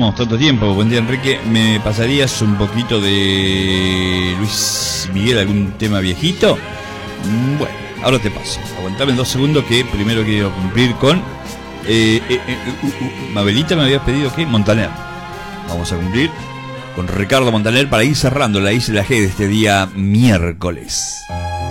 tenemos tanto tiempo. Buen día, Enrique. ¿Me pasarías un poquito de Luis Miguel, algún tema viejito? Bueno, ahora te paso. Aguantame 2 segundos que primero quiero cumplir con... Mabelita me había pedido que Montaner. Vamos a cumplir con Ricardo Montaner para ir cerrando la I y la G de este día miércoles.